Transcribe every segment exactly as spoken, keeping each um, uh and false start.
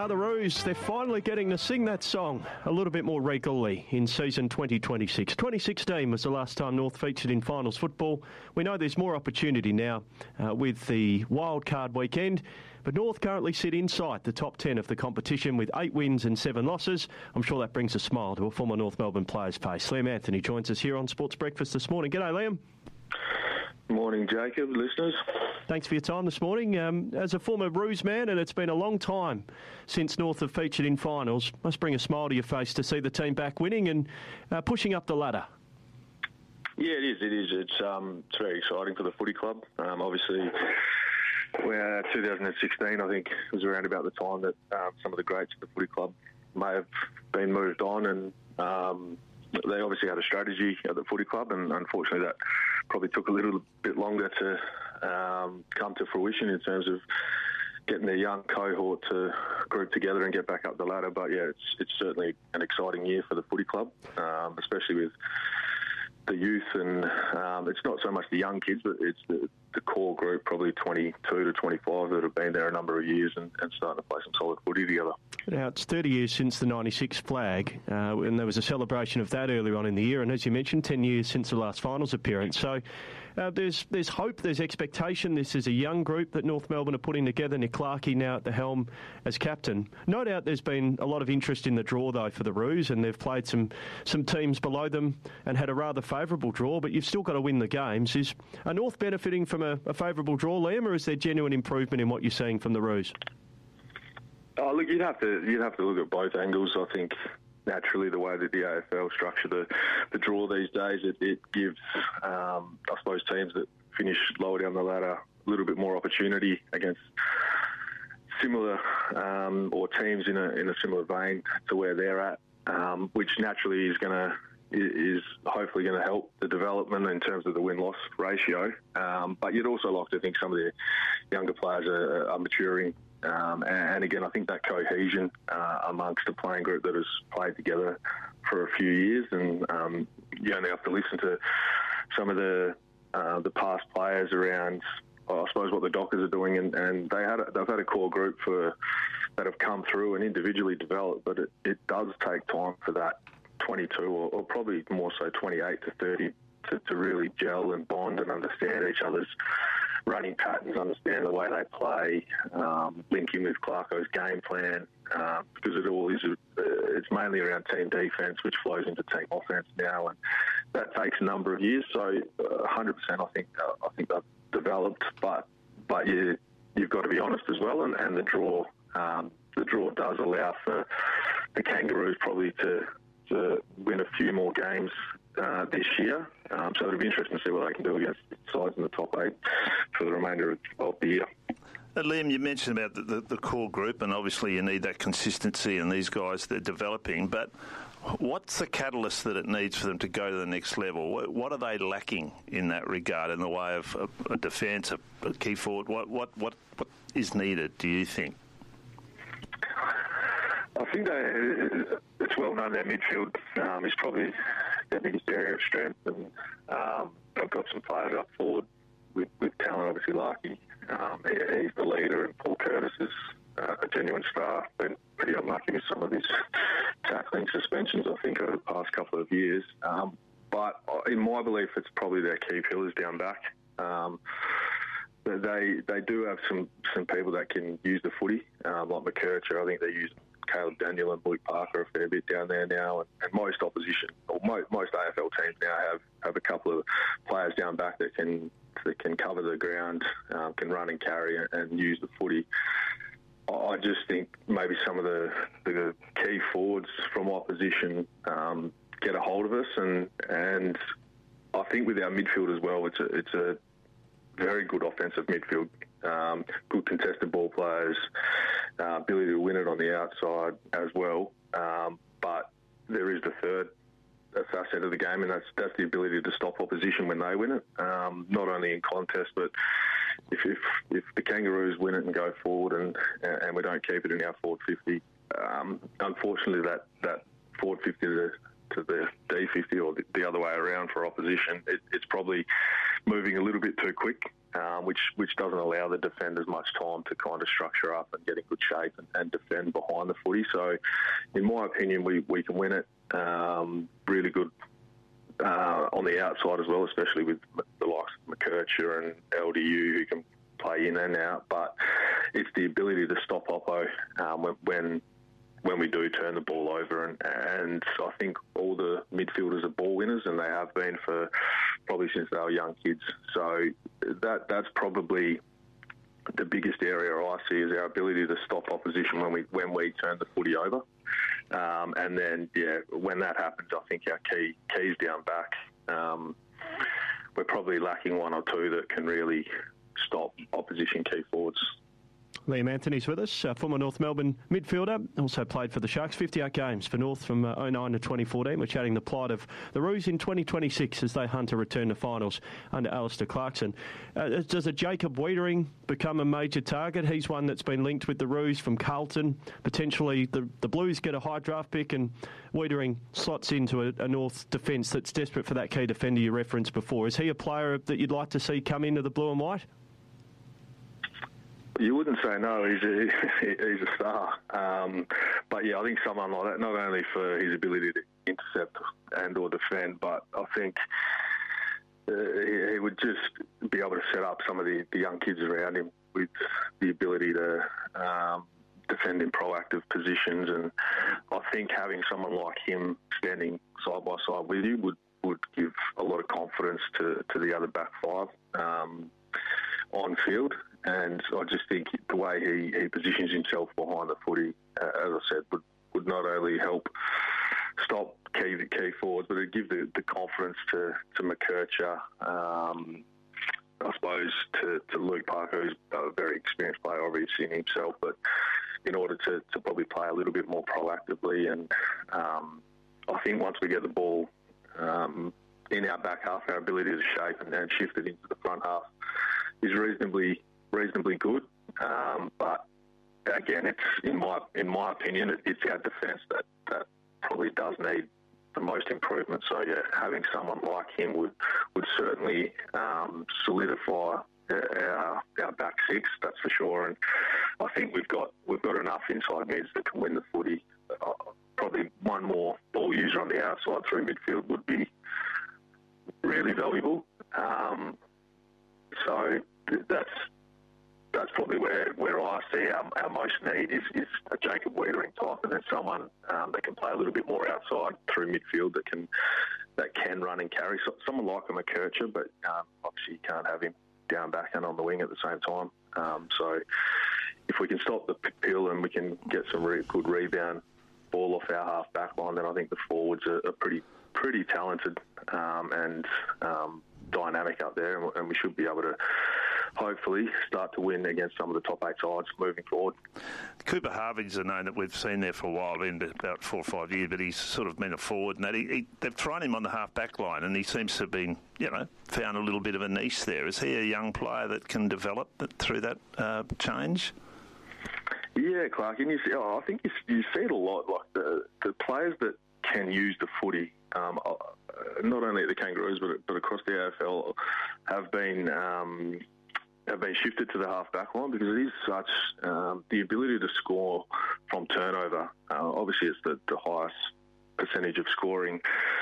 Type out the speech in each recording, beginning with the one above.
are the Roos. They're finally getting to sing that song a little bit more regularly in season twenty twenty-six. twenty sixteen was the last time North featured in finals football. We know there's more opportunity now uh, with the wildcard weekend, but North currently sit inside the top ten of the competition with eight wins and seven losses. I'm sure that brings a smile to a former North Melbourne player's face. Liam Anthony joins us here on Sports Breakfast this morning. G'day, Liam. Morning, Jacob, listeners. Thanks for your time this morning. Um, as a former Roos man, and it's been a long time since North have featured in finals, must bring a smile to your face to see the team back winning and uh, pushing up the ladder. Yeah, it is. It is. It's um, it's very exciting for the footy club. Um, obviously, we're two thousand sixteen, I think, was around about the time that um, some of the greats of the footy club may have been moved on, and um, they obviously had a strategy at the footy club, and unfortunately that probably took a little bit longer to um, come to fruition in terms of getting their young cohort to group together and get back up the ladder. But yeah, it's it's certainly an exciting year for the footy club, um, especially with the youth, and um, it's not so much the young kids, but it's the, the core group, probably twenty-two to twenty-five, that have been there a number of years and, and starting to play some solid footy together. Now, it's thirty years since the ninety-six flag, uh, and there was a celebration of that earlier on in the year, and as you mentioned, ten years since the last finals appearance. So uh, there's there's hope, there's expectation. This is a young group that North Melbourne are putting together. Nick Clarkey now at the helm as captain. No doubt there's been a lot of interest in the draw, though, for the Roos, and they've played some, some teams below them and had a rather favourable draw, but you've still got to win the games. Is are North benefiting from a, a favourable draw, Liam, or is there genuine improvement in what you're seeing from the Roos? Oh, look, you'd have to you'd have to look at both angles. I think naturally the way that the A F L structure the the draw these days, it, it gives um, I suppose teams that finish lower down the ladder a little bit more opportunity against similar um, or teams in a in a similar vein to where they're at, um, which naturally is going to is hopefully going to help the development in terms of the win-loss ratio. Um, but you'd also like to think some of the younger players are, are maturing. Um, and again, I think that cohesion uh, amongst a playing group that has played together for a few years, and um, you only have to listen to some of the uh, the past players around, I suppose, what the Dockers are doing, and, and they had a, they've had a core group for that have come through and individually developed, but it, it does take time for that twenty-two or, or probably more so twenty-eight to thirty to, to really gel and bond and understand each other's running patterns, understand the way they play, um, linking with Clarko's game plan, uh, because it all is, uh, it's mainly around team defence, which flows into team offence now, and that takes a number of years. So, uh, one hundred percent, I think, uh, I think they've developed, but but you you've got to be honest as well, and, and the draw, um, the draw does allow for the Kangaroos probably to to win a few more games uh, this year. Um, so it'll be interesting to see what they can do against sides in the top eight for the remainder of, of the year. Uh, Liam, you mentioned about the, the, the core group, and obviously you need that consistency in these guys that are developing, but what's the catalyst that it needs for them to go to the next level? What, what are they lacking in that regard, in the way of a, a defence, a, a key forward? What, what, what, what is needed, do you think? I think they, it's well known their midfield um, is probably their biggest area of strength, and um, they've got some players up forward with, with talent, obviously Larky. Um, he, he's the leader, and Paul Curtis is uh, a genuine star. Been pretty unlucky with some of his tackling suspensions, I think, over the past couple of years. Um, but in my belief, it's probably their key pillars down back. Um, they they do have some, some people that can use the footy, um, like McKercher. I think they use Caleb Daniel and Luke Parker a fair bit down there now, and, and most opposition, or mo- most A F L teams now have, have a couple of players down back that can that can cover the ground, um, can run and carry and, and use the footy. I just think maybe some of the, the key forwards from opposition um, get a hold of us, and and I think with our midfield as well, it's a, it's a very good offensive midfield, um, good contested ball players, uh, ability to win it on the outside as well. Um, but there is the third facet of the game, and that's that's the ability to stop opposition when they win it, um, not only in contest, but if, if if the Kangaroos win it and go forward, and and we don't keep it in our forward fifty, um, unfortunately that, that forward fifty to, to the D fifty or the, the other way around for opposition, it, it's probably moving a little bit too quick. um, which which doesn't allow the defenders much time to kind of structure up and get in good shape and, and defend behind the footy. So, in my opinion, we, we can win it. Um, really good uh, on the outside as well, especially with the likes of McKercher and L D U who can play in and out. But it's the ability to stop Oppo um, when, when when we do turn the ball over. And, and I think all the midfielders are ball winners, and they have been for probably since they were young kids. So that that's probably the biggest area I see is our ability to stop opposition when we when we turn the footy over. Um, and then, yeah, when that happens, I think our key keys down back, um, we're probably lacking one or two that can really stop opposition key forwards. Liam Anthony's with us, uh, former North Melbourne midfielder, also played for the Sharks, fifty-eight games for North from uh, oh nine to twenty fourteen. We're chatting the plight of the Roos in twenty twenty-six as they hunt to return to finals under Alistair Clarkson. Uh, does a Jacob Wiedering become a major target? He's one that's been linked with the Roos from Carlton. Potentially the, the Blues get a high draft pick and Wiedering slots into a, a North defence that's desperate for that key defender you referenced before. Is he a player that you'd like to see come into the blue and white? You wouldn't say no. He's a, he's a star. Um, but, yeah, I think someone like that, not only for his ability to intercept and or defend, but I think uh, he, he would just be able to set up some of the, the young kids around him with the ability to um, defend in proactive positions. And I think having someone like him standing side by side with you would, would give a lot of confidence to, to the other back five um, on field. And I just think the way he, he positions himself behind the footy, uh, as I said, would, would not only help stop key key forwards, but it'd give the, the confidence to, to McKercher, um, I suppose, to, to Luke Parker, who's a very experienced player, obviously, in himself, but in order to, to probably play a little bit more proactively. And um, I think once we get the ball um, in our back half, our ability to shape and, and shift it into the front half is reasonably... reasonably good, um, but again, it's in my in my opinion, it, it's our defence that, that probably does need the most improvement. So yeah, having someone like him would would certainly um, solidify our, our back six, that's for sure. And I think we've got we've got enough inside mids that can win the footy. Uh, probably one more ball user on the outside through midfield would be really valuable. Um, so that's. That's probably where, where I see our, our most need is, is a Jacob Wiedering type, and then someone um, that can play a little bit more outside through midfield that can that can run and carry. So, someone like a McKercher, but um, obviously you can't have him down back and on the wing at the same time. Um, so if we can stop the pill and we can get some re- good rebound ball off our half back line, then I think the forwards are, are pretty pretty talented um, and um, dynamic up there, and, and we should be able to hopefully start to win against some of the top eight sides moving forward. Cooper Harvey's a name that we've seen there for a while, been about four or five years, but he's sort of been a forward. And that he, he, they've thrown him on the half-back line, and he seems to have been, you know, found a little bit of a niche there. Is he a young player that can develop through that uh, change? Yeah, Clark, and you see, oh, I think you, you see it a lot. Like the, the players that can use the footy, um, uh, not only at the Kangaroos but but across the A F L, have been um, have been shifted to the half-back line because it is such um, the ability to score from turnover. Uh, obviously, it's the, the highest percentage of scoring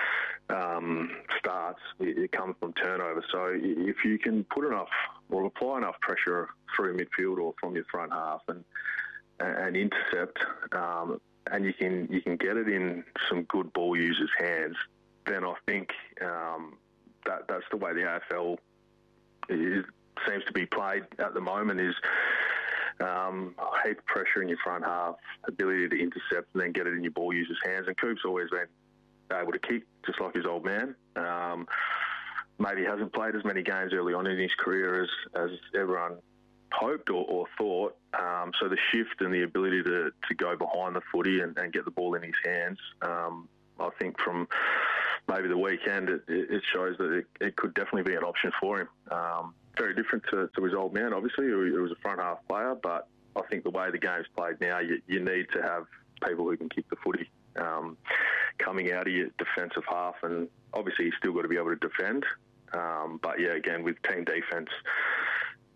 um, starts. It, it comes from turnover. So if you can put enough or apply enough pressure through midfield or from your front half and and intercept, um, and you can you can get it in some good ball users' hands, then I think um, that that's the way the A F L is, seems to be played at the moment. Is um, heap of pressure in your front half, ability to intercept, and then get it in your ball users' hands. And Coop's always been able to kick, just like his old man. Um, maybe hasn't played as many games early on in his career as as everyone hoped or, or thought. Um, so the shift and the ability to, to go behind the footy and, and get the ball in his hands, um, I think from maybe the weekend, it, it shows that it, it could definitely be an option for him. Um, very different to, to his old man, obviously, who was a front half player, but I think the way the game's played now, you, you need to have people who can kick the footy um, coming out of your defensive half, and obviously he's still got to be able to defend. Um, but yeah, again, with team defence,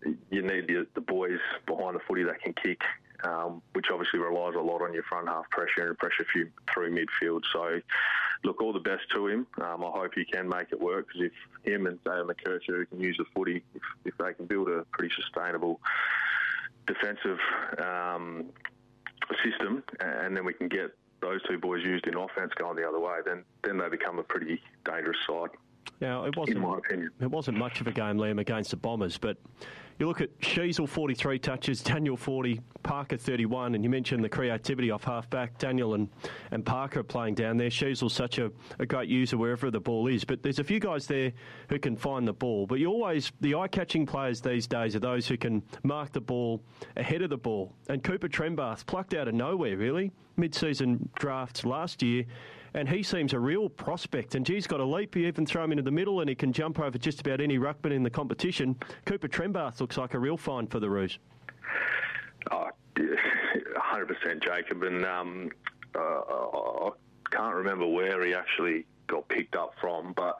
you need the, the boys behind the footy that can kick, um, which obviously relies a lot on your front half pressure and pressure through midfield. So, look, all the best to him. Um, I hope he can make it work, because if him and Dale McKercher can use the footy, if, if they can build a pretty sustainable defensive um, system, and then we can get those two boys used in offence going the other way, then then they become a pretty dangerous side. Now, it wasn't, in my opinion. It wasn't much of a game, Liam, against the Bombers, but you look at Sheasel, forty-three touches, Daniel, forty, Parker, thirty-one, and you mentioned the creativity off half-back. Daniel and, and Parker are playing down there. Sheasel's such a, a great user wherever the ball is, but there's a few guys there who can find the ball. But you always, the eye-catching players these days are those who can mark the ball ahead of the ball. And Cooper Trembath plucked out of nowhere, really, mid-season drafts last year, and he seems a real prospect. And geez, got a leap. You even throw him into the middle and he can jump over just about any ruckman in the competition. Cooper Trembath looks like a real find for the Roos. Oh, one hundred percent, Jacob. And um, uh, I can't remember where he actually got picked up from, but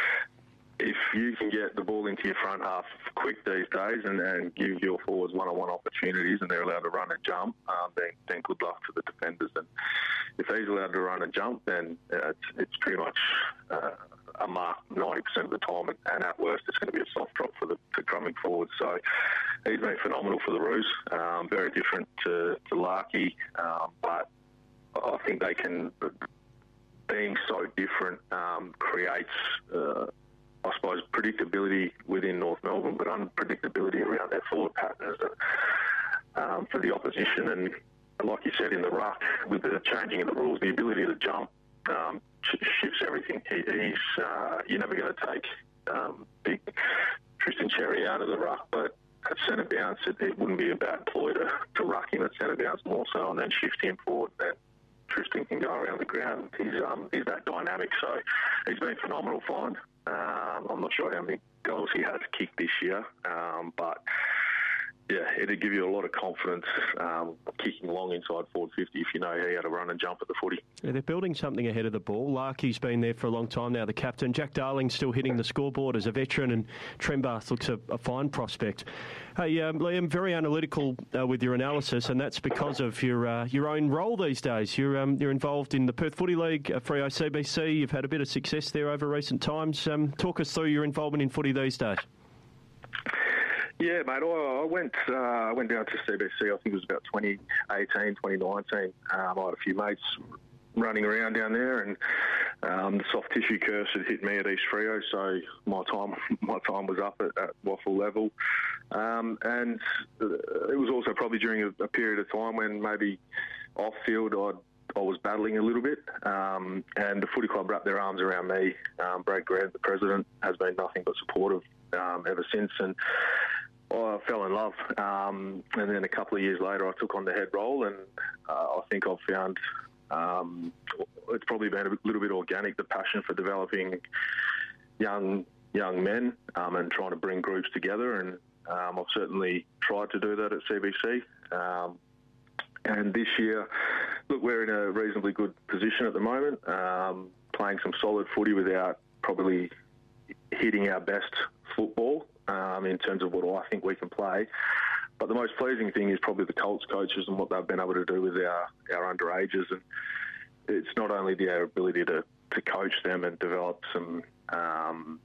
if you can get the ball into your front half quick these days and, and give your forwards one-on-one opportunities and they're allowed to run and jump, um, then, then good luck to the defenders. And if he's allowed to run and jump, then uh, it's, it's pretty much uh, a mark ninety percent of the time, and, and at worst it's going to be a soft drop for the for coming forward. So he's been phenomenal for the Roos. Um, very different to, to Larky, um, but I think they can, being so different, um, creates... Uh, I suppose, predictability within North Melbourne, but unpredictability around their forward patterns um, for the opposition. And like you said, in the ruck, with the changing of the rules, the ability to jump um, shifts everything. He, he's uh, you're never going to take um, big Tristan Cherry out of the ruck, but at centre bounce, it, it wouldn't be a bad ploy to, to ruck him at centre bounce more so, and then shift him forward. Then Tristan can go around the ground. He's um, he's that dynamic, so he's been a phenomenal find. Um, I'm not sure how many goals he had to kick this year, um, but yeah, it'd give you a lot of confidence um, kicking long inside forward fifty if you know he had to run and jump at the footy. Yeah, they're building something ahead of the ball. Larky's been there for a long time now, the captain. Jack Darling's still hitting the scoreboard as a veteran, and Trembath looks a, a fine prospect. Hey, um, Liam, very analytical uh, with your analysis, and that's because of your uh, your own role these days. You're um, you're involved in the Perth Footy League, uh, Freo C B C. You've had a bit of success there over recent times. Um, talk us through your involvement in footy these days. Yeah, mate, I, I went uh, I went down to C B C, I think it was about twenty eighteen, twenty nineteen. Um, I had a few mates running around down there, and um, the soft tissue curse had hit me at East Freo, so my time my time was up at, at waffle level. Um, and it was also probably during a, a period of time when maybe off-field I'd I was battling a little bit, um, and the footy club wrapped their arms around me. Um, Brad Grant, the president, has been nothing but supportive um, ever since, and I fell in love. Um, and then a couple of years later, I took on the head role, and uh, I think I've found um, it's probably been a little bit organic, the passion for developing young young men um, and trying to bring groups together. And um, I've certainly tried to do that at C B C. Um, And this year, look, we're in a reasonably good position at the moment, um, playing some solid footy without probably hitting our best football um, in terms of what I think we can play. But the most pleasing thing is probably the Colts coaches and what they've been able to do with our, our underages. And it's not only the our ability to, to coach them and develop some um,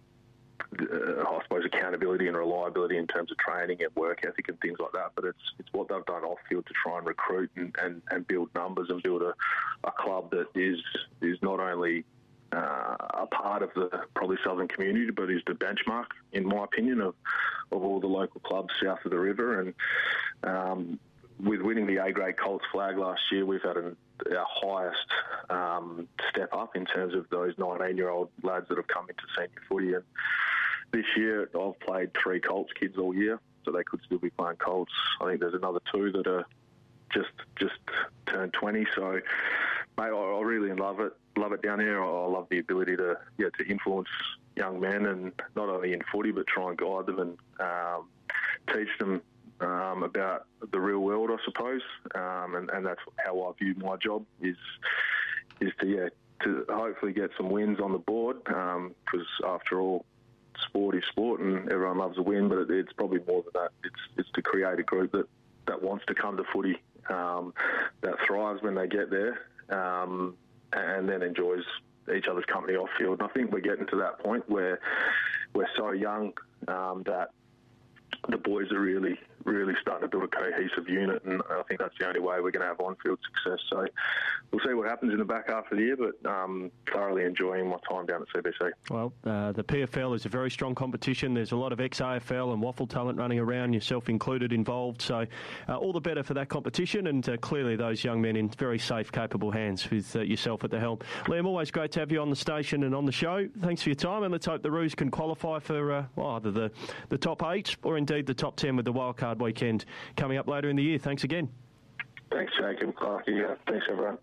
Uh, I suppose accountability and reliability in terms of training and work ethic and things like that, but it's it's what they've done off field to try and recruit and, and, and build numbers and build a, a club that is is not only uh, a part of the probably southern community, but is the benchmark, in my opinion, of, of all the local clubs south of the river. And um, with winning the A-grade Colts flag last year, we've had an, our highest um, step up in terms of those nineteen-year-old lads that have come into senior footy. And this year, I've played three Colts kids all year, so they could still be playing Colts. I think there's another two that are just just turned twenty. So, mate, I, I really love it. Love it down here. I love the ability to yeah to influence young men, and not only in footy, but try and guide them and um, teach them um, about the real world, I suppose. Um, and, and that's how I view my job is is to yeah to hopefully get some wins on the board, because um, after all, sport is sport, and everyone loves a win, but it, it's probably more than that. It's it's to create a group that, that wants to come to footy, um, that thrives when they get there, um, and then enjoys each other's company off field. And I think we're getting to that point where we're so young um, that the boys are really, really starting to build a cohesive unit, and I think that's the only way we're going to have on-field success. So we'll see what happens in the back half of the year, but um, thoroughly enjoying my time down at C B C. Well, uh, the P F L is a very strong competition. There's a lot of ex-A F L and waffle talent running around, yourself included, involved. So uh, all the better for that competition, and uh, clearly those young men in very safe, capable hands with uh, yourself at the helm. Liam, always great to have you on the station and on the show. Thanks for your time, and let's hope the Roos can qualify for uh, well, either the, the top eight or indeed the top ten with the wildcard weekend coming up later in the year. Thanks again. Thanks, Jacob. Clarky. Yeah, thanks, everyone.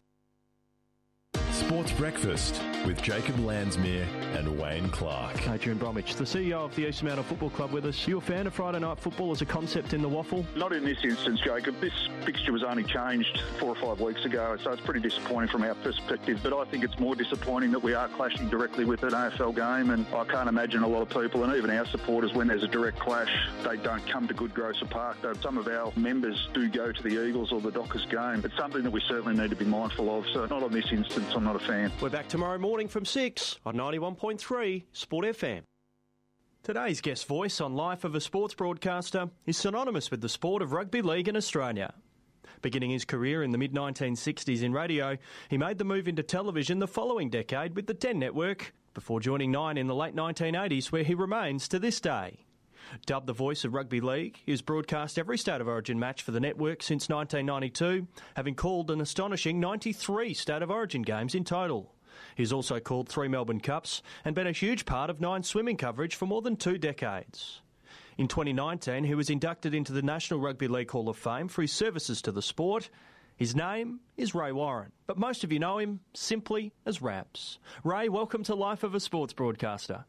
Sports Breakfast with Jacob Landsmere and Wayne Clark. Adrian Bromwich, the C E O of the East Fremantle Football Club, with us. You a fan of Friday night football as a concept in the waffle? Not in this instance, Jacob. This fixture was only changed four or five weeks ago, so it's pretty disappointing from our perspective. But I think it's more disappointing that we are clashing directly with an A F L game, and I can't imagine a lot of people, and even our supporters, when there's a direct clash, they don't come to Good Grocer Park. Some of our members do go to the Eagles or the Dockers game. It's something that we certainly need to be mindful of. So not on this instance, I'm not a fan. We're back tomorrow morning from six on ninety-one point three Sport F M. Today's guest voice on Life of a Sports Broadcaster is synonymous with the sport of rugby league in Australia. Beginning his career in the mid nineteen sixties in radio, he made the move into television the following decade with the Ten Network, before joining Nine in the late nineteen eighties, where he remains to this day. Dubbed the voice of rugby league, he has broadcast every State of Origin match for the network since nineteen ninety-two, having called an astonishing ninety-three State of Origin games in total. He's also called three Melbourne Cups and been a huge part of Nine swimming coverage for more than two decades. In twenty nineteen, he was inducted into the National Rugby League Hall of Fame for his services to the sport. His name is Ray Warren, but most of you know him simply as Raps. Ray, welcome to Life of a Sports Broadcaster.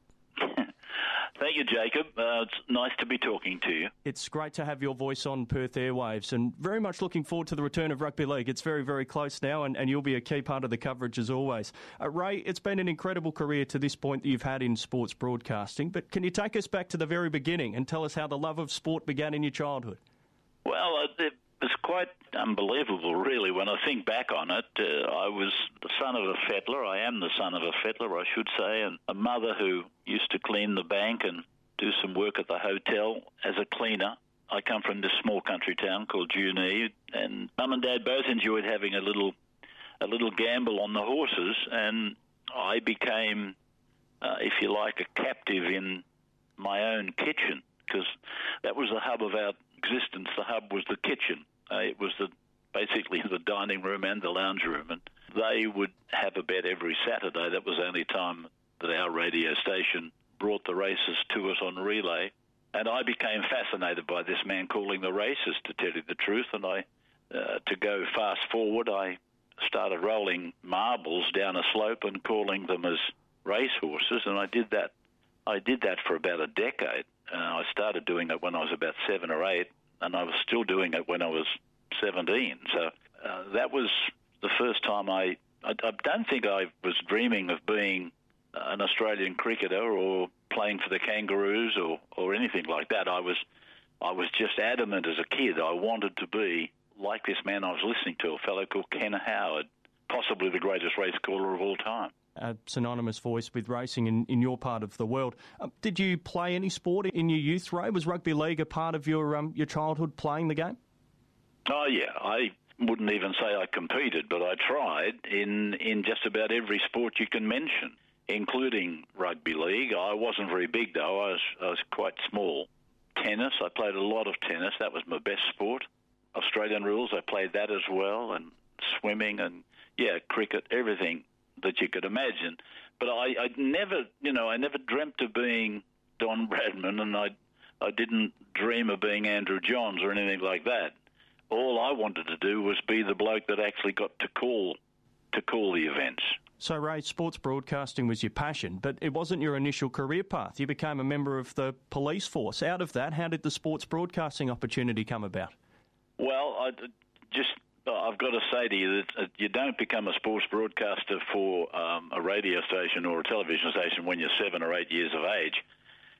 Thank you, Jacob. Uh, it's nice to be talking to you. It's great to have your voice on Perth airwaves, and very much looking forward to the return of rugby league. It's very, very close now, and, and you'll be a key part of the coverage as always. Uh, Ray, it's been an incredible career to this point that you've had in sports broadcasting, but can you take us back to the very beginning and tell us how the love of sport began in your childhood? Well, uh, it was quite unbelievable, really, when I think back on it. Uh, I was the son of a fettler. I am the son of a fettler, I should say, and a mother who used to clean the bank and do some work at the hotel as a cleaner. I come from this small country town called Junee, and Mum and Dad both enjoyed having a little a little gamble on the horses, and I became, uh, if you like, a captive in my own kitchen, because that was the hub of our existence. The hub was the kitchen. Uh, it was the basically the dining room and the lounge room, and they would have a bet every Saturday. That was the only time that our radio station brought the races to us on relay, and I became fascinated by this man calling the races, to tell you the truth. And I, uh, to go fast forward, I started rolling marbles down a slope and calling them as racehorses, and I did that. I did that for about a decade. Uh, I started doing it when I was about seven or eight, and I was still doing it when I was seventeen. So uh, that was the first time I, I... I don't think I was dreaming of being an Australian cricketer or playing for the Kangaroos or, or anything like that. I was I was just adamant as a kid. I wanted to be like this man I was listening to, a fellow called Ken Howard, possibly the greatest race caller of all time. A synonymous voice with racing in, in your part of the world. Uh, did you play any sport in your youth, Ray? Was rugby league a part of your um, your childhood, playing the game? Oh, yeah. I wouldn't even say I competed, but I tried in, in just about every sport you can mention, including rugby league. I wasn't very big, though. I was, I was quite small. Tennis, I played a lot of tennis. That was my best sport. Australian rules, I played that as well, and swimming and, yeah, cricket, everything that you could imagine. But I, I never, you know, I never dreamt of being Don Bradman, and I, I didn't dream of being Andrew Johns or anything like that. All I wanted to do was be the bloke that actually got to call to call the events. So, Ray, sports broadcasting was your passion, but it wasn't your initial career path. You became a member of the police force. Out of that, how did the sports broadcasting opportunity come about? Well, I just I've got to say to you that you don't become a sports broadcaster for um, a radio station or a television station when you're seven or eight years of age.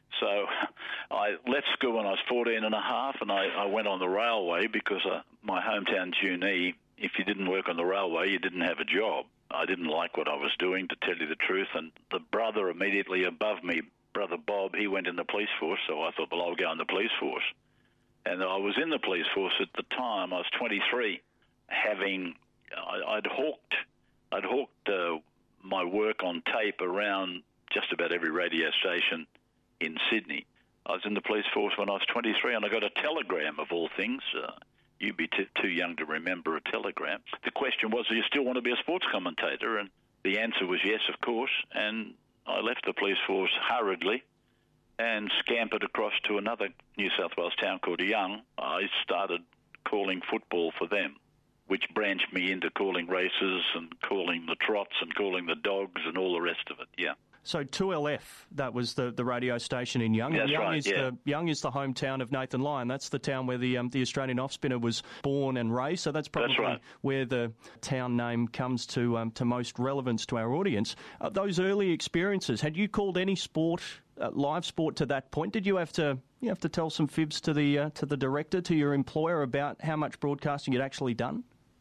So I left school when I was fourteen and a half, and I, I went on the railway because uh, my hometown Junee, if you didn't work on the railway, you didn't have a job. I didn't like what I was doing, to tell you the truth, and the brother immediately above me, Brother Bob, he went in the police force, so I thought, well, I'll go in the police force. And I was in the police force at the time. I was twenty-three, having, I, I'd hawked, I'd hawked uh, my work on tape around just about every radio station in Sydney. I was in the police force when I was twenty-three, and I got a telegram, of all things. Uh, you'd be t- too young to remember a telegram. The question was, do you still want to be a sports commentator? And the answer was yes, of course. And I left the police force hurriedly and scampered across to another New South Wales town called Young. I started calling football for them, which branched me into calling races and calling the trots and calling the dogs and all the rest of it, yeah. So two L F, that was the, the radio station in Young. That's Young right, is yeah. the Young is the hometown of Nathan Lyon. That's the town where the um, the Australian off-spinner was born and raised. So that's probably that's right. where the town name comes to um, to most relevance to our audience. Uh, those early experiences, had you called any sport, uh, live sport, to that point? Did you have to you have to tell some fibs to the uh, to the director, to your employer, about how much broadcasting you'd actually done?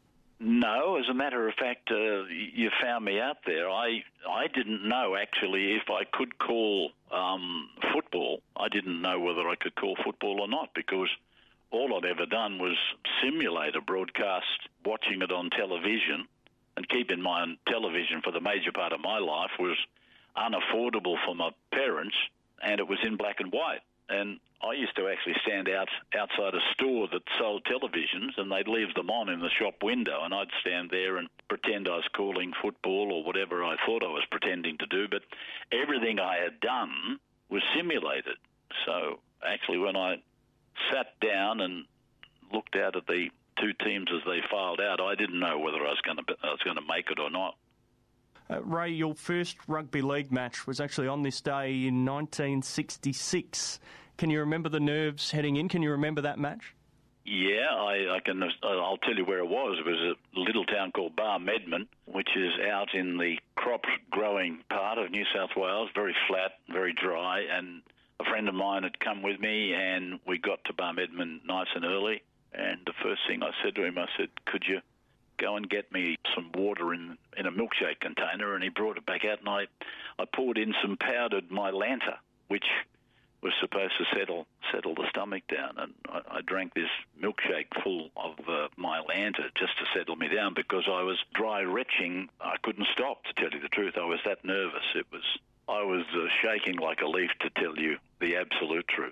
No, as a matter of fact, uh, you found me out there. I I didn't know, actually, if I could call um, football. I didn't know whether I could call football or not, because all I'd ever done was simulate a broadcast, watching it on television. And keep in mind, television for the major part of my life was unaffordable for my parents, and it was in black and white. And I used to actually stand out outside a store that sold televisions, and they'd leave them on in the shop window, and I'd stand there and pretend I was calling football or whatever I thought I was pretending to do. But everything I had done was simulated. So actually, when I sat down and looked out at the two teams as they filed out, I didn't know whether I was going to I was going to make it or not. Uh, Ray, your first rugby league match was actually on this day in nineteen sixty-six. Can you remember the nerves heading in? Can you remember that match? Yeah, I, I can. I'll tell you where it was. It was a little town called Barmedman, which is out in the crop-growing part of New South Wales, very flat, very dry. And a friend of mine had come with me, and we got to Barmedman nice and early. And the first thing I said to him, I said, "Could you go and get me some water in in a milkshake container?" And he brought it back out, and I, I poured in some powdered Mylanta, which was supposed to settle settle the stomach down. And I, I drank this milkshake full of uh, Mylanta just to settle me down, because I was dry retching. I couldn't stop, to tell you the truth. I was that nervous. It was I was uh, shaking like a leaf, to tell you the absolute truth.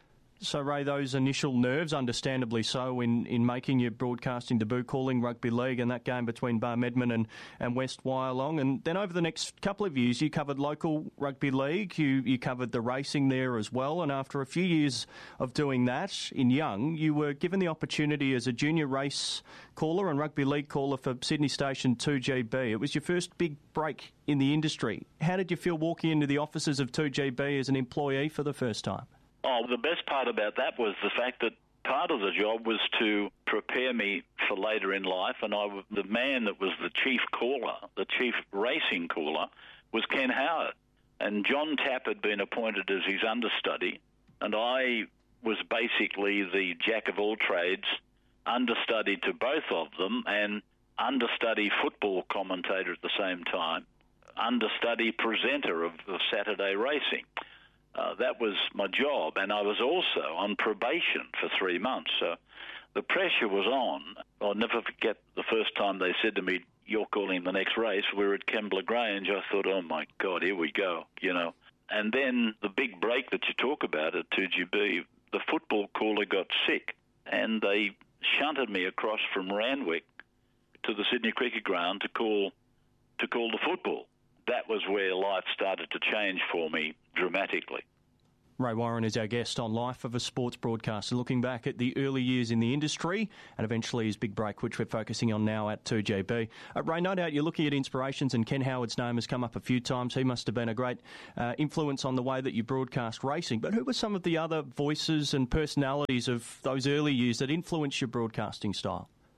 So, Ray, those initial nerves, understandably so, in, in making your broadcasting debut, calling rugby league and that game between Barmedman and, and West Wyalong. And then over the next couple of years, you covered local rugby league, you, you covered the racing there as well. And after a few years of doing that in Young, you were given the opportunity as a junior race caller and rugby league caller for Sydney Station two G B. It was your first big break in the industry. How did you feel walking into the offices of two G B as an employee for the first time? Oh, the best part about that was the fact that part of the job was to prepare me for later in life, and I, the man that was the chief caller, the chief racing caller, was Ken Howard. And John Tapp had been appointed as his understudy, and I was basically the jack of all trades, understudy to both of them, and understudy football commentator at the same time, understudy presenter of the Saturday racing. Uh, that was my job, and I was also on probation for three months. So the pressure was on. I'll never forget the first time they said to me, "You're calling the next race." We were at Kembla Grange. I thought, oh, my God, here we go, you know. And then the big break that you talk about at two G B, the football caller got sick, and they shunted me across from Randwick to the Sydney Cricket Ground to call to call the football. That was where life started to change for me dramatically. Ray Warren is our guest on Life of a Sports Broadcaster, looking back at the early years in the industry and eventually his big break, which we're focusing on now at two G B. Uh, Ray, no doubt you're looking at inspirations, and Ken Howard's name has come up a few times. He must have been a great uh, influence on the way that you broadcast racing. But who were some of the other voices and personalities of those early years that influenced your broadcasting style?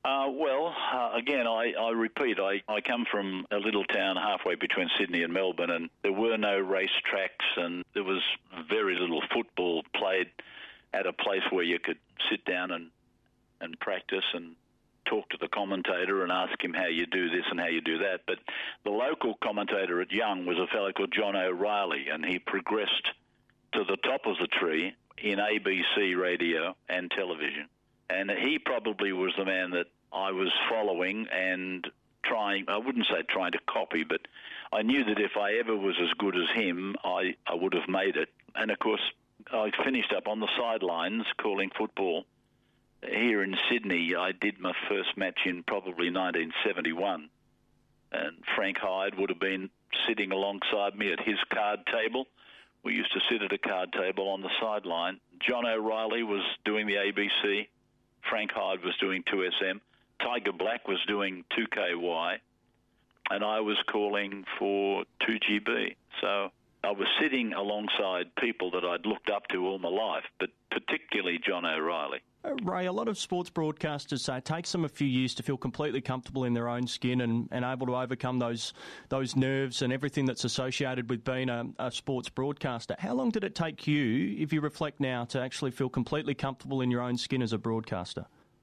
Uh, well, uh, again, I, I repeat, I, I come from a little town halfway between Sydney and Melbourne, and there were no race tracks, and there was very little football played at a place where you could sit down and, and practice and talk to the commentator and ask him how you do this and how you do that. But the local commentator at Young was a fellow called John O'Reilly, and he progressed to the top of the tree in A B C radio and television. And he probably was the man that I was following and trying, I wouldn't say trying to copy, but I knew that if I ever was as good as him, I, I would have made it. And, of course, I finished up on the sidelines calling football. Here in Sydney, I did my first match in probably nineteen seventy-one. And Frank Hyde would have been sitting alongside me at his card table. We used to sit at a card table on the sideline. John O'Reilly was doing the A B C. Frank Hyde was doing two S M. Tiger Black was doing two K Y. And I was calling for two G B. So I was sitting alongside people that I'd looked up to all my life, but particularly John O'Reilly. Uh, Ray, a lot of sports broadcasters say it takes them a few years to feel completely comfortable in their own skin and, and able to overcome those those nerves and everything that's associated with being a, a sports broadcaster. How long did it take you, if you reflect now, to actually feel completely comfortable in your own skin as a broadcaster?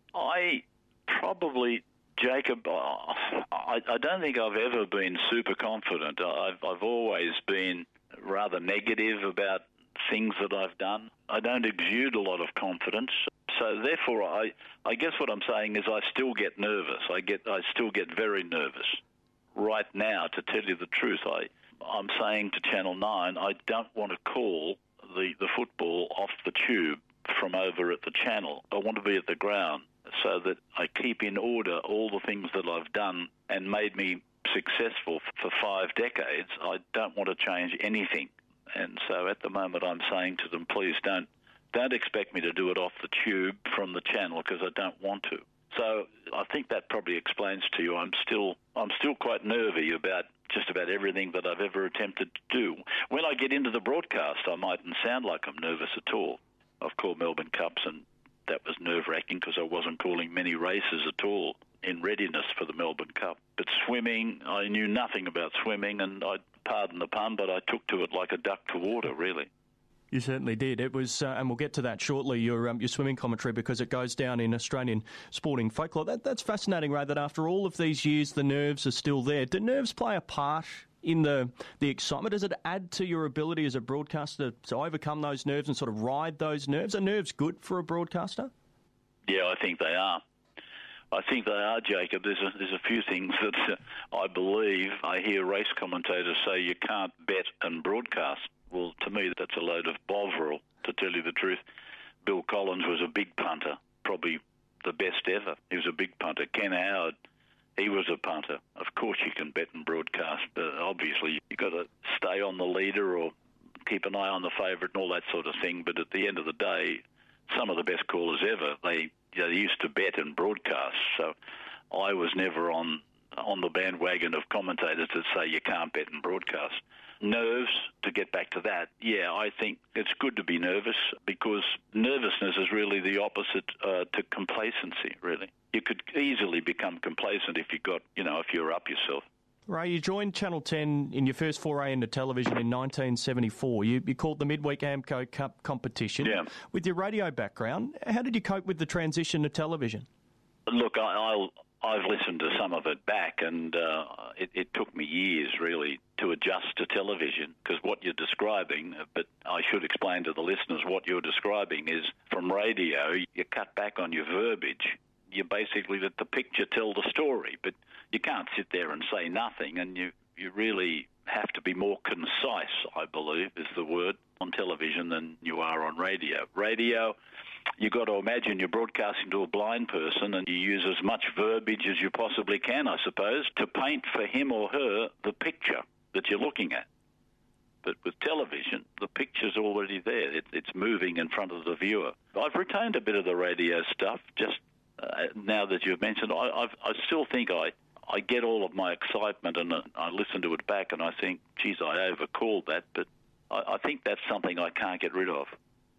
I probably, Jacob, I, I don't think I've ever been super confident. I've, I've always been rather negative about things that I've done. I don't exude a lot of confidence. So therefore, I, I guess what I'm saying is I still get nervous. I get I still get very nervous. Right now, to tell you the truth, I, I'm saying to Channel nine, I don't want to call the, the football off the tube from over at the channel. I want to be at the ground so that I keep in order all the things that I've done and made me successful for five decades. I don't want to change anything. And so at the moment I'm saying to them, please don't don't expect me to do it off the tube from the channel because I don't want to. So I think that probably explains to you I'm still I'm still quite nervy about just about everything that I've ever attempted to do. When I get into the broadcast, I mightn't sound like I'm nervous at all. I've called Melbourne Cups and that was nerve-wracking because I wasn't calling many races at all in readiness for the Melbourne Cup. But swimming, I knew nothing about swimming, and I, pardon the pun, but I took to it like a duck to water, really. You certainly did. It was, uh, and we'll get to that shortly, your um, your swimming commentary, because it goes down in Australian sporting folklore. That, that's fascinating, Ray, that after all of these years, the nerves are still there. Do nerves play a part in the, the excitement? Does it add to your ability as a broadcaster to overcome those nerves and sort of ride those nerves? Are nerves good for a broadcaster? Yeah, I think they are. I think they are, Jacob. There's a, there's a few things that uh, I believe I hear race commentators say you can't bet and broadcast. Well, to me, that's a load of bovril, to tell you the truth. Bill Collins was a big punter, probably the best ever. He was a big punter. Ken Howard, he was a punter. Of course you can bet and broadcast, but obviously you've got to stay on the leader or keep an eye on the favourite and all that sort of thing. But at the end of the day, some of the best callers ever, they, you know, they used to bet and broadcast. So I was never on on the bandwagon of commentators that say you can't bet and broadcast. Nerves, to get back to that, yeah, I think it's good to be nervous because nervousness is really the opposite uh, to complacency, really. You could easily become complacent if you got, you know, if you're up yourself. Ray, you joined Channel ten in your first foray into television in nineteen seventy-four. You, you called the Midweek Amco Cup competition. Yeah. With your radio background, how did you cope with the transition to television? Look, I, I'll... I've listened to some of it back, and uh, it, it took me years, really, to adjust to television, because what you're describing, but I should explain to the listeners what you're describing is from radio, you cut back on your verbiage. You basically let the picture tell the story, but you can't sit there and say nothing, and you, you really have to be more concise, I believe, is the word, on television than you are on radio. Radio, you've got to imagine you're broadcasting to a blind person and you use as much verbiage as you possibly can, I suppose, to paint for him or her the picture that you're looking at. But with television, the picture's already there. It, it's moving in front of the viewer. I've retained a bit of the radio stuff, just uh, now that you've mentioned. I, I've, I still think I, I get all of my excitement and uh, I listen to it back and I think, geez, I overcalled that, but I, I think that's something I can't get rid of.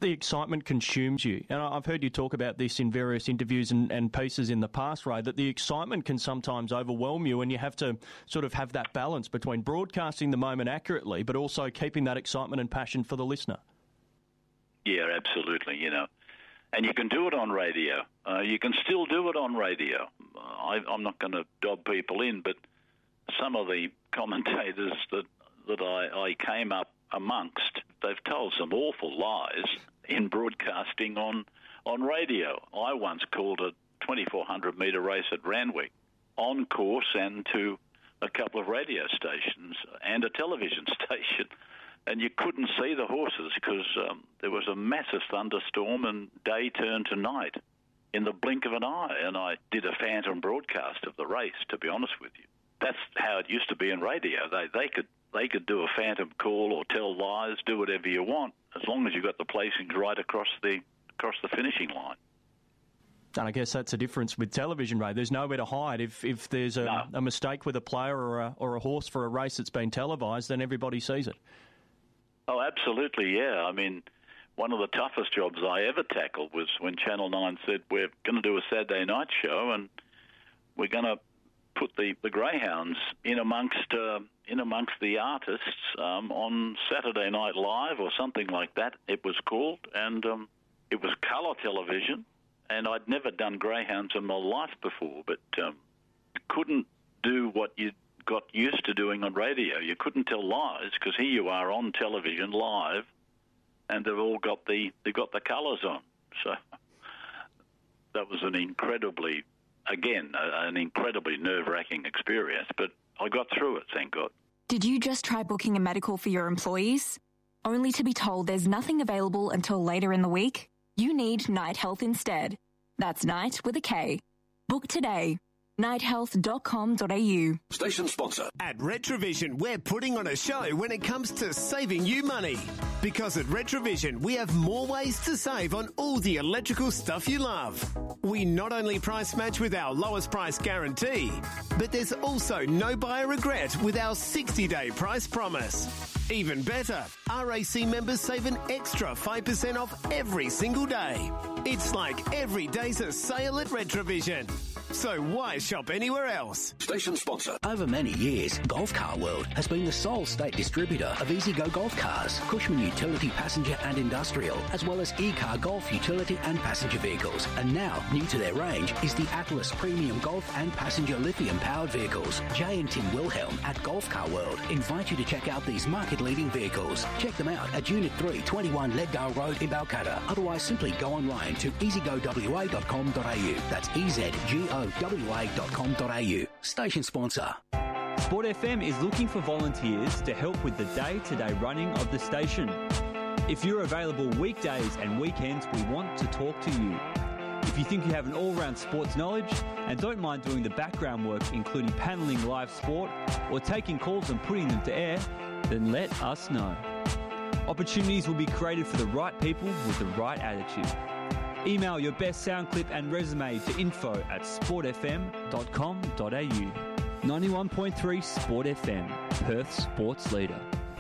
the excitement consumes you. And I've heard you talk about this in various interviews and, and pieces in the past, Ray, that the excitement can sometimes overwhelm you and you have to sort of have that balance between broadcasting the moment accurately but also keeping that excitement and passion for the listener. Yeah, absolutely, you know. And you can do it on radio. Uh, you can still do it on radio. I, I'm not going to dob people in, but some of the commentators that, that I, I came up amongst, they've told some awful lies in broadcasting on on radio. I once called a twenty-four hundred metre race at Randwick on course and to a couple of radio stations and a television station, and you couldn't see the horses because um, there was a massive thunderstorm and day turned to night in the blink of an eye, and I did a phantom broadcast of the race, to be honest with you. That's how it used to be in radio. They they could They could do a phantom call or tell lies, do whatever you want, as long as you got the placings right across the across the finishing line. And I guess that's the difference with television, Ray. There's nowhere to hide. If if there's a, no. a mistake with a player or a, or a horse for a race that's been televised, then everybody sees it. Oh, absolutely, yeah. I mean, one of the toughest jobs I ever tackled was when Channel nine said, we're going to do a Saturday night show and we're going to put the, the greyhounds in amongst uh, in amongst the artists um, on Saturday Night Live or something like that, it was called, and um, it was colour television, and I'd never done greyhounds in my life before, but um, couldn't do what you got used to doing on radio. You couldn't tell lies because here you are on television live, and they've all got the they got the colours on. So that was an incredibly, again, an incredibly nerve-wracking experience, but I got through it, thank God. Did you just try booking a medical for your employees, only to be told there's nothing available until later in the week? You need Night Health instead. That's Night with a K. Book today. night health dot com dot a u. Station sponsor. At Retrovision, we're putting on a show when it comes to saving you money. Because at Retrovision, we have more ways to save on all the electrical stuff you love. We not only price match with our lowest price guarantee, but there's also no buyer regret with our sixty-day price promise. Even better, R A C members save an extra five percent off every single day. It's like every day's a sale at Retrovision. So why shop anywhere else? Station sponsor. Over many years, Golf Car World has been the sole state distributor of E-Z-Go Golf Cars, Cushman Utility Passenger and Industrial, as well as E-Car Golf Utility and Passenger Vehicles. And now, new to their range is the Atlas Premium Golf and Passenger Lithium-powered vehicles. Jay and Tim Wilhelm at Golf Car World invite you to check out these market-leading vehicles. Check them out at Unit three, twenty-one Leddale Road in Balcatta. Otherwise, simply go online to e z go w a dot com dot a u. That's E Z G O W A dot com dot a u. Station sponsor. Sport F M is looking for volunteers to help with the day-to-day running of the station. If you're available weekdays and weekends, we want to talk to you. If you think you have an all-round sports knowledge and don't mind doing the background work, including panelling live sport or taking calls and putting them to air, then let us know. Opportunities will be created for the right people with the right attitude. Email your best sound clip and resume to info at sport f m dot com dot a u. ninety-one point three Sport F M, Perth's sports leader.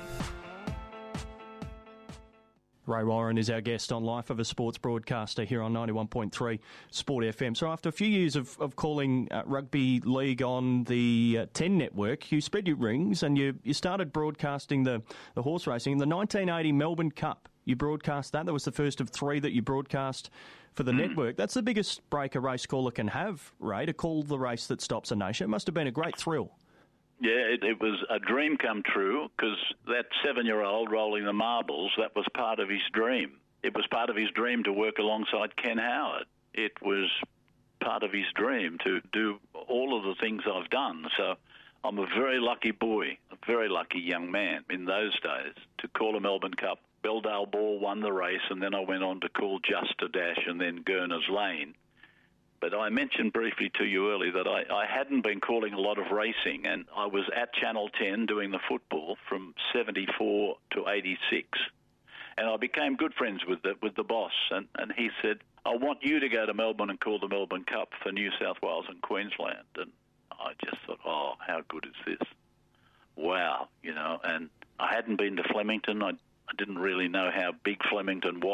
Ray Warren is our guest on Life of a Sports Broadcaster here on ninety-one point three Sport F M. So after a few years of, of calling uh, rugby league on the uh, ten network, you spread your wings and you, you started broadcasting the, the horse racing. In the nineteen eighty Melbourne Cup, you broadcast that. That was the first of three that you broadcast for the mm. network. That's the biggest break a race caller can have, Ray, to call the race that stops a nation. It must have been a great thrill. Yeah, it, it was a dream come true because that seven-year-old rolling the marbles, that was part of his dream. It was part of his dream to work alongside Ken Howard. It was part of his dream to do all of the things I've done. So I'm a very lucky boy, a very lucky young man in those days to call a Melbourne Cup. Belldale Ball won the race, and then I went on to call Just a Dash and then Gurner's Lane. But I mentioned briefly to you earlier that I, I hadn't been calling a lot of racing, and I was at Channel ten doing the football from seventy-four to eighty-six. And I became good friends with the, with the boss, and, and he said, I want you to go to Melbourne and call the Melbourne Cup for New South Wales and Queensland. And I just thought, oh, how good is this? Wow, you know, and I hadn't been to Flemington. I I didn't really know how big Flemington was.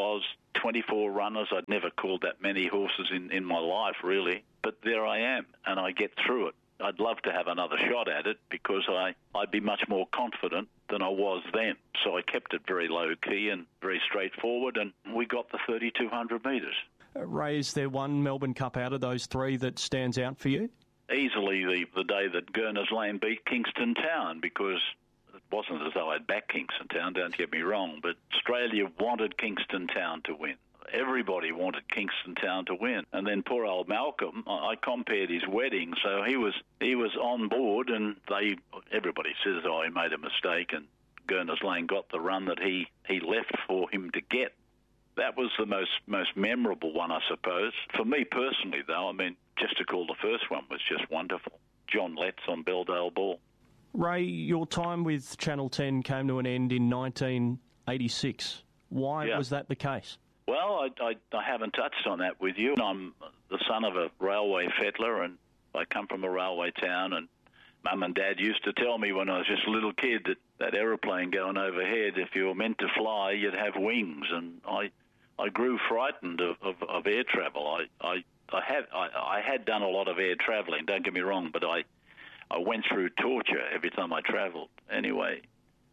twenty-four runners. I'd never called that many horses in, in my life, really. But there I am, and I get through it. I'd love to have another shot at it because I, I'd be much more confident than I was then. So I kept it very low-key and very straightforward, and we got the thirty-two hundred metres. Uh, Ray, is there one Melbourne Cup out of those three that stands out for you? Easily the, the day that Gurners Lane beat Kingston Town, because it wasn't as though I'd backed Kingston Town, don't get me wrong, but Australia wanted Kingston Town to win. Everybody wanted Kingston Town to win. And then poor old Malcolm, I compared his wedding, so he was he was on board, and they everybody says, oh, he made a mistake, and Gurners Lane got the run that he, he left for him to get. That was the most, most memorable one, I suppose. For me personally, though, I mean, just to call the first one was just wonderful. John Letts on Belldale Ball. Ray, your time with Channel ten came to an end in nineteen eighty-six. Why Yeah. was that the case? Well, I, I, I haven't touched on that with you. I'm the son of a railway fettler, and I come from a railway town, and Mum and Dad used to tell me when I was just a little kid that that aeroplane going overhead, if you were meant to fly, you'd have wings, and I I grew frightened of, of, of air travel. I, I, I, had, I, I had done a lot of air travelling, don't get me wrong, but I, I went through torture every time I travelled. Anyway,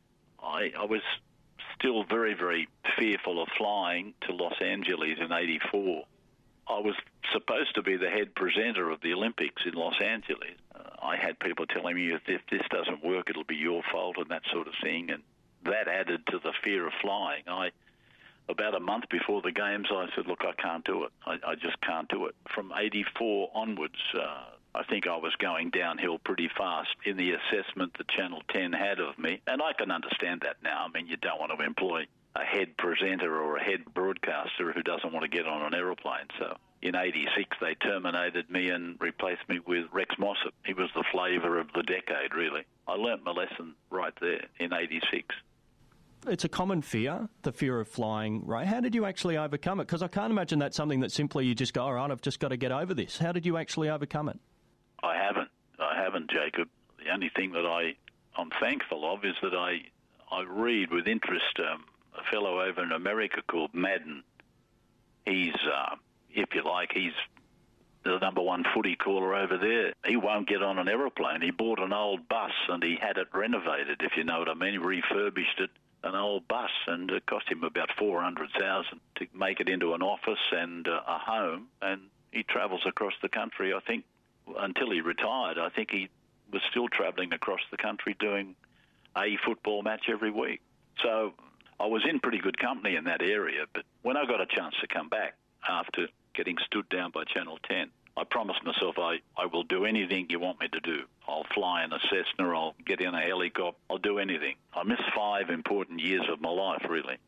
I, I was still very, very fearful of flying to Los Angeles in eighty-four. I was supposed to be the head presenter of the Olympics in Los Angeles. Uh, I had people telling me, if, if this doesn't work, it'll be your fault and that sort of thing, and that added to the fear of flying. I, about a month before the games, I said, look, I can't do it. I, I just can't do it. From eighty-four onwards, uh, I think I was going downhill pretty fast in the assessment that Channel ten had of me, and I can understand that now. I mean, you don't want to employ a head presenter or a head broadcaster who doesn't want to get on an aeroplane. So in eighty-six, they terminated me and replaced me with Rex Mossop. He was the flavour of the decade, really. I learnt my lesson right there in eighty-six. It's a common fear, the fear of flying, Ray. How did you actually overcome it? Because I can't imagine that's something that simply you just go, all right, I've just got to get over this. How did you actually overcome it? I haven't. I haven't, Jacob. The only thing that I, I'm thankful of is that I, I read with interest um, a fellow over in America called Madden. He's, uh, if you like, he's the number one footy caller over there. He won't get on an aeroplane. He bought an old bus and he had it renovated, if you know what I mean. He refurbished it, an old bus, and it cost him about four hundred thousand dollars to make it into an office and uh, a home, and he travels across the country. I think until he retired, I think he was still travelling across the country doing a football match every week. So I was in pretty good company in that area, but when I got a chance to come back after getting stood down by Channel ten, I promised myself I, I will do anything you want me to do. I'll fly in a Cessna, I'll get in a helicopter, I'll do anything. I missed five important years of my life, really.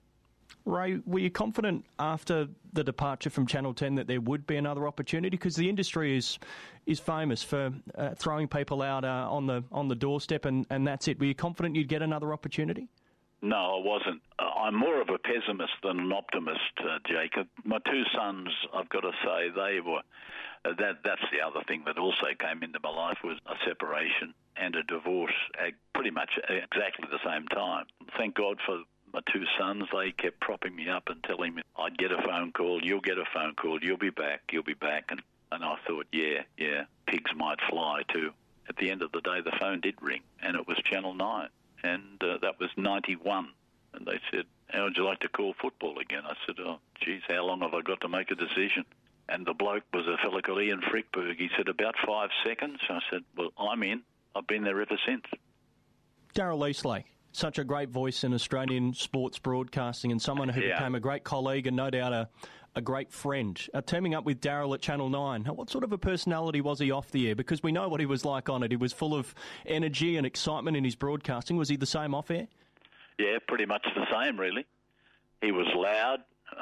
Ray, were you confident after the departure from Channel ten that there would be another opportunity? Because the industry is is famous for uh, throwing people out uh, on the on the doorstep and, and that's it. Were you confident you'd get another opportunity? No, I wasn't. Uh, I'm more of a pessimist than an optimist, uh, Jacob. My two sons, I've got to say, they were... Uh, that That's the other thing that also came into my life was a separation and a divorce at pretty much exactly the same time. Thank God for my two sons. They kept propping me up and telling me I'd get a phone call, you'll get a phone call, you'll be back, you'll be back. And, and I thought, yeah, yeah, pigs might fly too. At the end of the day, the phone did ring, and it was Channel nine. And uh, that was ninety-one. And they said, how would you like to call football again? I said, oh, geez, how long have I got to make a decision? And the bloke was a fella called Ian Frickberg. He said, about five seconds. I said, well, I'm in. I've been there ever since. Darryl Eastlake, such a great voice in Australian sports broadcasting and someone who Yeah. became a great colleague and no doubt a, a great friend. Uh, teaming up with Darryl at Channel nine, what sort of a personality was he off the air? Because we know what he was like on it. He was full of energy and excitement in his broadcasting. Was he the same off air? Yeah, pretty much the same, really. He was loud.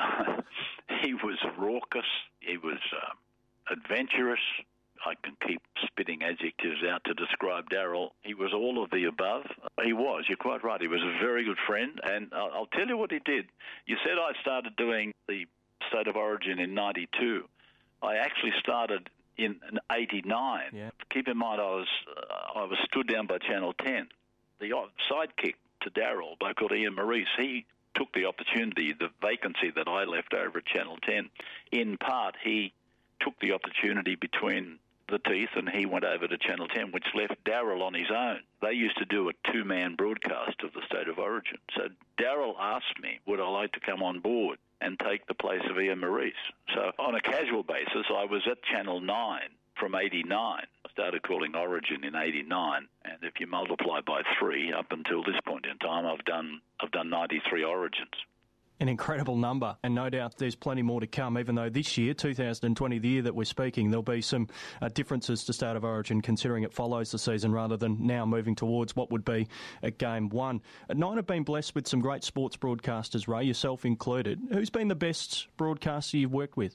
He was raucous. He was uh, adventurous. I can keep spitting adjectives out to describe Darryl. He was all of the above. He was, you're quite right. He was a very good friend. And I'll, I'll tell you what he did. You said I started doing the State of Origin in ninety-two. I actually started in eighty-nine. Yeah. Keep in mind, I was uh, I was stood down by Channel ten. The sidekick to Darryl, a bloke called Ian Maurice, he took the opportunity, the vacancy that I left over at Channel ten. In part, he took the opportunity between the teeth and he went over to Channel ten, which left Darryl on his own. They used to do a two-man broadcast of the State of Origin. So Darryl asked me, would I like to come on board and take the place of Ian Maurice? So on a casual basis, I was at Channel nine from eighty-nine. I started calling Origin in eighty-nine, and if you multiply by three, up until this point in time, I've done I've done ninety-three Origins. An incredible number, and no doubt there's plenty more to come, even though this year, two thousand twenty, the year that we're speaking, there'll be some uh, differences to State of Origin, considering it follows the season rather than now moving towards what would be a game one. Uh, Nine have been blessed with some great sports broadcasters, Ray, yourself included. Who's been the best broadcaster you've worked with?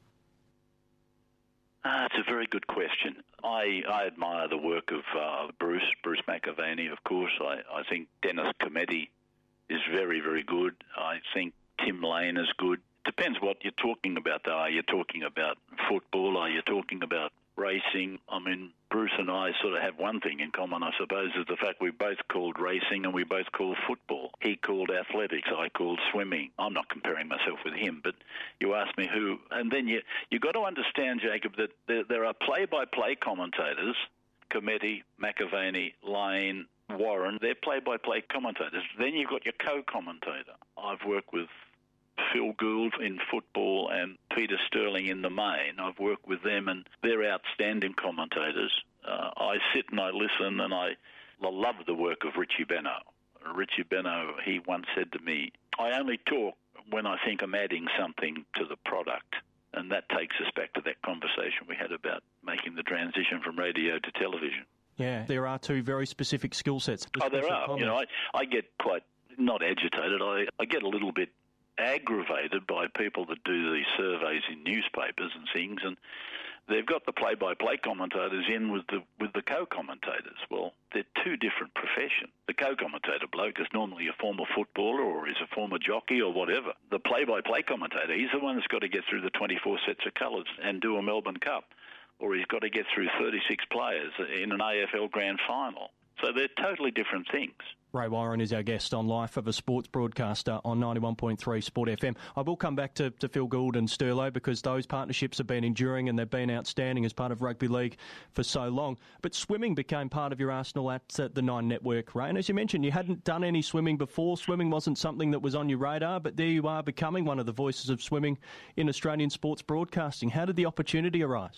Uh, it's a very good question. I, I admire the work of uh, Bruce, Bruce McAvaney, of course. I, I think Dennis Cometti is very, very good. I think Tim Lane is good. Depends what you're talking about, though. Are you talking about football? Are you talking about racing? I mean, Bruce and I sort of have one thing in common, I suppose, is the fact we both called racing and we both called football. He called athletics, I called swimming. I'm not comparing myself with him, but you asked me who. And then you you got to understand, Jacob, that there, there are play-by-play commentators, Cometti, McAvaney, Lane, Warren. They're play-by-play commentators. Then you've got your co-commentator. I've worked with Phil Gould in football and Peter Sterling in the main. I've worked with them, and they're outstanding commentators. Uh, I sit and I listen, and I love the work of Richie Benno. Richie Benno, he once said to me, I only talk when I think I'm adding something to the product. And that takes us back to that conversation we had about making the transition from radio to television. Yeah, there are two very specific skill sets. Oh, there are. Comment. You know, I, I get quite, not agitated, I, I get a little bit aggravated by people that do these surveys in newspapers and things, and they've got the play-by-play commentators in with the with the co-commentators. Well, they're two different professions. The co-commentator bloke is normally a former footballer or is a former jockey or whatever. The play-by-play commentator, he's the one that's got to get through the twenty-four sets of colours and do a Melbourne Cup, or he's got to get through thirty-six players in an A F L Grand Final. So they're totally different things. Ray Warren is our guest on Life of a Sports Broadcaster on ninety-one point three Sport F M. I will come back to, to Phil Gould and Sterlo because those partnerships have been enduring and they've been outstanding as part of rugby league for so long. But swimming became part of your arsenal at the Nine Network, Ray. And as you mentioned, you hadn't done any swimming before. Swimming wasn't something that was on your radar, but there you are becoming one of the voices of swimming in Australian sports broadcasting. How did the opportunity arise?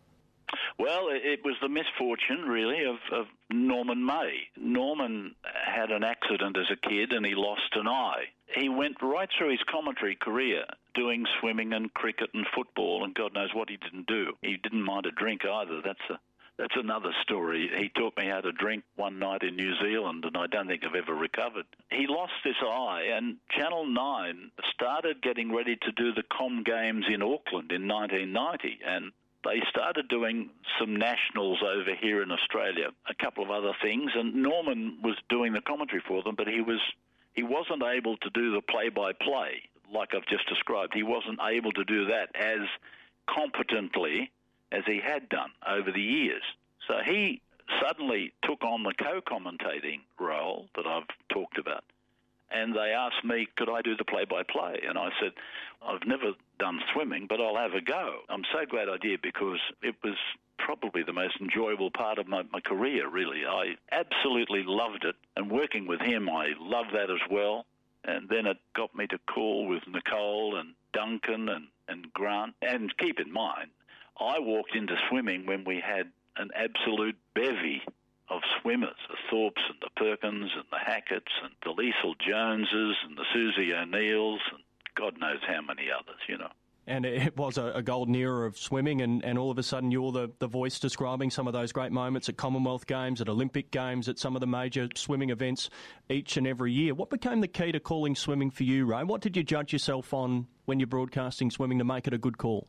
Well, it was the misfortune, really, of, of Norman May. Norman had an accident as a kid and he lost an eye. He went right through his commentary career doing swimming and cricket and football, and God knows what he didn't do. He didn't mind a drink either. That's a That's another story. He taught me how to drink one night in New Zealand, and I don't think I've ever recovered. He lost this eye, and Channel nine started getting ready to do the Com Games in Auckland in nineteen ninety, and they started doing some nationals over here in Australia, a couple of other things, and Norman was doing the commentary for them, but he, was, he wasn't able to do the play-by-play like I've just described. He wasn't able to do that as competently as he had done over the years. So he suddenly took on the co-commentating role that I've talked about, and they asked me, could I do the play-by-play? And I said, I've never done swimming, but I'll have a go. I'm so glad I did because it was probably the most enjoyable part of my, my career, really. I absolutely loved it, and working with him, I loved that as well. And then it got me to call with Nicole and Duncan and, and Grant. And keep in mind, I walked into swimming when we had an absolute bevy of swimmers, the Thorpes and the Perkins and the Hacketts and the Liesl Joneses and the Susie O'Neills and God knows how many others, you know. And it was a, a golden era of swimming, and, and all of a sudden you're the, the voice describing some of those great moments at Commonwealth Games, at Olympic Games, at some of the major swimming events each and every year. What became the key to calling swimming for you, Ray? What did you judge yourself on when you're broadcasting swimming to make it a good call?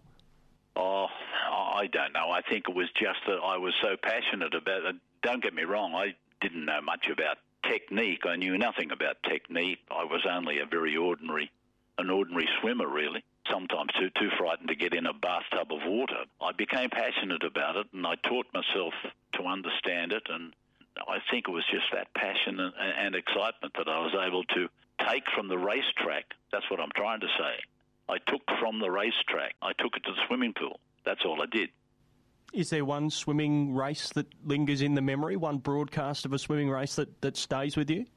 Oh, I don't know. I think it was just that I was so passionate about it. Don't get me wrong, I didn't know much about technique. I knew nothing about technique. I was only a very ordinary, an ordinary swimmer, really. Sometimes too too frightened to get in a bathtub of water. I became passionate about it, and I taught myself to understand it, and I think it was just that passion and, and excitement that I was able to take from the racetrack. That's what I'm trying to say. I took from the racetrack. I took it to the swimming pool. That's all I did. Is there one swimming race that lingers in the memory, one broadcast of a swimming race that, that stays with you?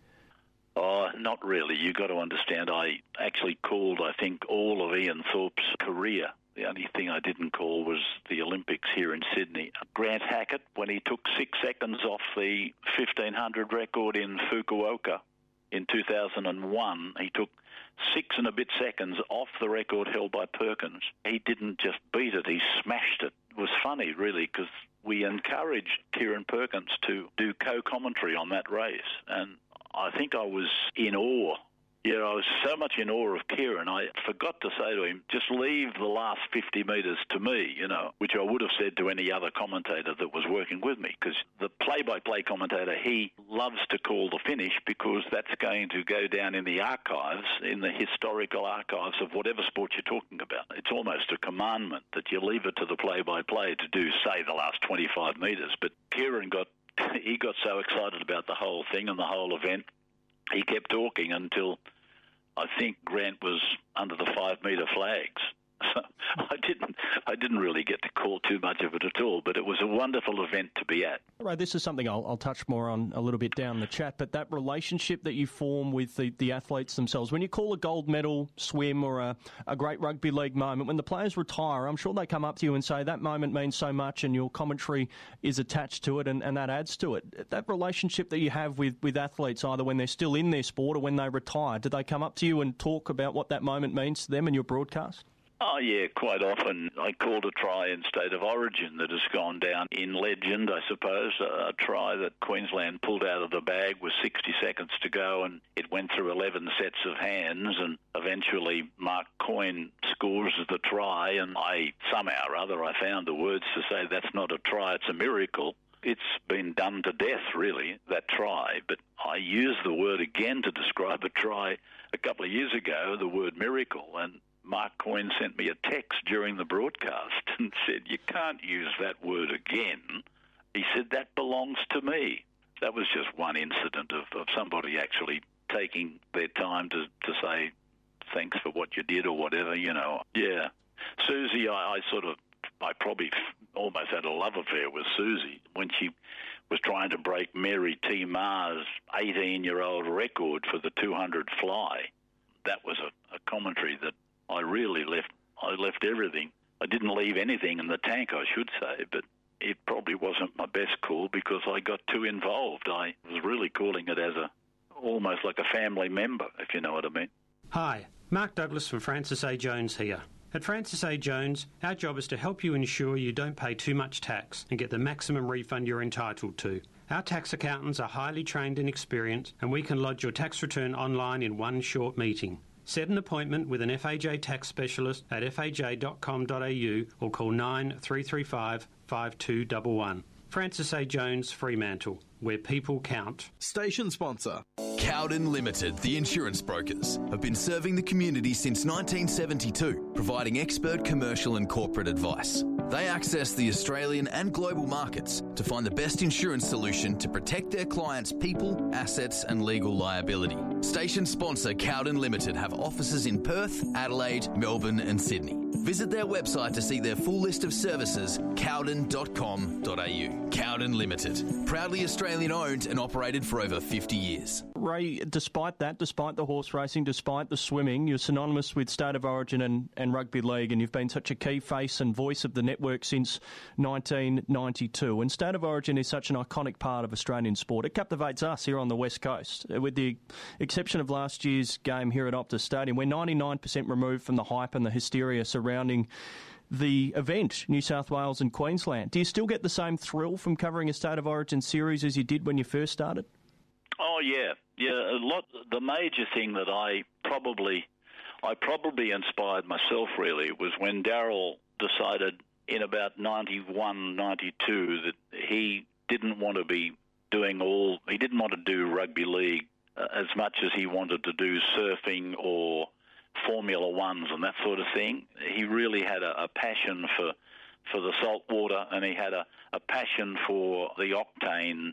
Oh, not really. You've got to understand, I actually called, I think, all of Ian Thorpe's career. The only thing I didn't call was the Olympics here in Sydney. Grant Hackett, when he took six seconds off the fifteen hundred record in Fukuoka in two thousand one, he took six and a bit seconds off the record held by Perkins. He didn't just beat it, he smashed it. It was funny, really, because we encouraged Kieran Perkins to do co-commentary on that race, and I think I was in awe. Yeah, I was so much in awe of Kieran, I forgot to say to him, just leave the last fifty metres to me, you know, which I would have said to any other commentator that was working with me, because the play-by-play commentator, he loves to call the finish because that's going to go down in the archives, in the historical archives of whatever sport you're talking about. It's almost a commandment that you leave it to the play-by-play to do, say, the last twenty-five metres. But Kieran got, he got so excited about the whole thing and the whole event, he kept talking until I think Grant was under the five-metre flags. So I didn't I didn't really get to call too much of it at all, but it was a wonderful event to be at. Right, this is something I'll, I'll touch more on a little bit down the chat, but that relationship that you form with the, the athletes themselves, when you call a gold medal swim or a, a great rugby league moment, when the players retire, I'm sure they come up to you and say that moment means so much and your commentary is attached to it and, and that adds to it. That relationship that you have with, with athletes, either when they're still in their sport or when they retire, do they come up to you and talk about what that moment means to them and your broadcast? Oh, yeah, quite often. I called a try in State of Origin that has gone down in legend, I suppose, a try that Queensland pulled out of the bag with sixty seconds to go, and it went through eleven sets of hands, and eventually Mark Coyne scores the try, and I, somehow or other, I found the words to say that's not a try, it's a miracle. It's been done to death, really, that try, but I used the word again to describe a try a couple of years ago, the word miracle, and Mark Coyne sent me a text during the broadcast and said, you can't use that word again. He said, that belongs to me. That was just one incident of, of somebody actually taking their time to, to say thanks for what you did or whatever, you know. Yeah. Susie, I, I sort of, I probably almost had a love affair with Susie when she was trying to break Mary T. Maher's eighteen-year-old record for the two hundred fly. That was a, a commentary that I really left I left everything. I didn't leave anything in the tank, I should say, but it probably wasn't my best call because I got too involved. I was really calling it as a almost like a family member, if you know what I mean. Hi, Mark Douglas from Francis A. Jones here. At Francis A. Jones, our job is to help you ensure you don't pay too much tax and get the maximum refund you're entitled to. Our tax accountants are highly trained and experienced, and we can lodge your tax return online in one short meeting. Set an appointment with an F A J tax specialist at f a j dot com dot a u or call nine three three five, five two one one. Francis A. Jones, Fremantle, where people count. Station sponsor. Cowden Limited, the insurance brokers, have been serving the community since nineteen seventy-two, providing expert commercial and corporate advice. They access the Australian and global markets to find the best insurance solution to protect their clients' people, assets and legal liability. Station sponsor Cowden Limited have offices in Perth, Adelaide, Melbourne and Sydney. Visit their website to see their full list of services, cowden dot com dot a u. Cowden Limited, proudly Australian owned and operated for over fifty years. Ray, despite that, despite the horse racing, despite the swimming, you're synonymous with State of Origin and, and Rugby League, and you've been such a key face and voice of the network since nineteen ninety-two. And State of Origin is such an iconic part of Australian sport. It captivates us here on the West Coast. With the exception of last year's game here at Optus Stadium, we're ninety-nine percent removed from the hype and the hysteria surrounding the event, New South Wales and Queensland. Do you still get the same thrill from covering a State of Origin series as you did when you first started? Oh, yeah. Yeah, a lot. The major thing that I probably, I probably inspired myself, really, was when Darryl decided in about ninety-one, ninety-two that he didn't want to be doing all, he didn't want to do rugby league uh, as much as he wanted to do surfing or Formula Ones and that sort of thing. He really had a, a passion for for the salt water, and he had a, a passion for the octane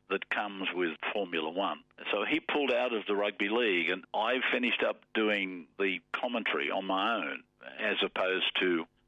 that comes with Formula One. So he pulled out of the rugby league, and I finished up doing the commentary on my own, as opposed to